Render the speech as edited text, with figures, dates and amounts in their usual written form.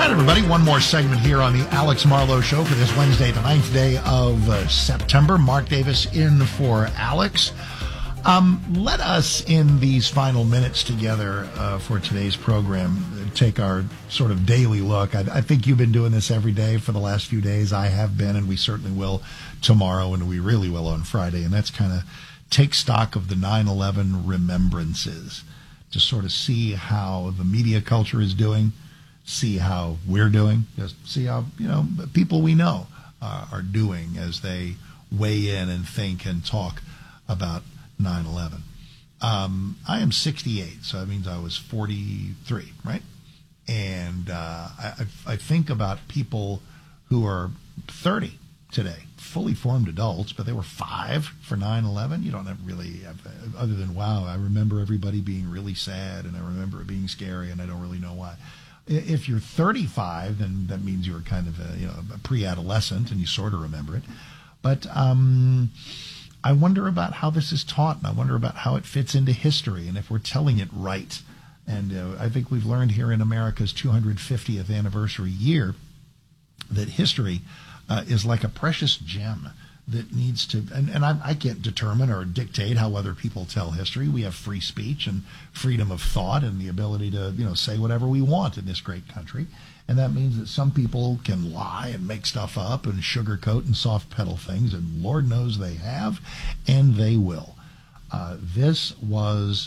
right, everybody, one more segment here on the Alex Marlowe Show for this Wednesday, the 9th day of September. Mark Davis in for Alex. Let us, in these final minutes together for today's program, take our sort of daily look. I think you've been doing this every day for the last few days. I have been, and we certainly will tomorrow, and we really will on Friday. And that's kind of take stock of the 9/11 remembrances to sort of see how the media culture is doing, see how we're doing, just see how, people we know are doing as they weigh in and think and talk about 9/11. I am 68, so that means I was 43, right? And I think about people who are 30 today, fully formed adults, but they were 5 for 9/11. You don't really have, other than, wow, I remember everybody being really sad, and I remember it being scary, and I don't really know why. If you're 35, then that means you're kind of a pre-adolescent, and you sort of remember it. But I wonder about how this is taught, and I wonder about how it fits into history, and if we're telling it right. And I think we've learned here in America's 250th anniversary year that history is like a precious gem that needs to, and I can't determine or dictate how other people tell history. We have free speech and freedom of thought and the ability to, say whatever we want in this great country. And that means that some people can lie and make stuff up and sugarcoat and soft pedal things, and Lord knows they have, and they will. This was